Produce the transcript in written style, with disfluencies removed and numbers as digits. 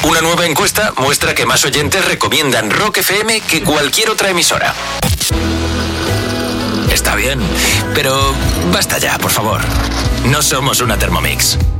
Una nueva encuesta muestra que más oyentes recomiendan Rock FM que cualquier otra emisora. Está bien, pero basta ya, por favor. No somos una Thermomix.